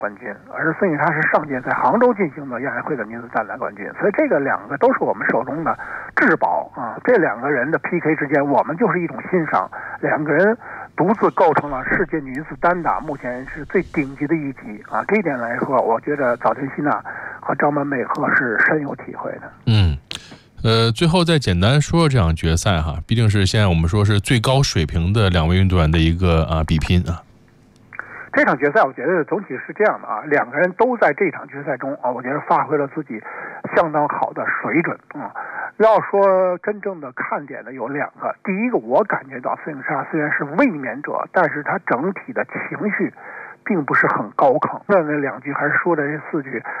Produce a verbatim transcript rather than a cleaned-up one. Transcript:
冠军，而是孙颖莎是上届在杭州进行的亚运会的女子单打冠军，所以这个两个都是我们手中的至宝啊！这两个人的 P K 之间，我们就是一种欣赏，两个人独自构成了世界女子单打目前是最顶级的一级啊！这一点来说，我觉得早田希娜和张本美和是深有体会的。 嗯。呃，最后再简单说说这场决赛哈，毕竟是现在我们说是最高水平的两位运动员的一个啊比拼啊。 这场决赛我觉得总体是这样的啊，两个人都在这场决赛中啊，我觉得发挥了自己相当好的水准啊。要说真正的看点呢，有两个。第一个，我感觉到孙颖莎虽然是卫冕者，但是她整体的情绪并不是很高亢。那那两句还是说的这四句。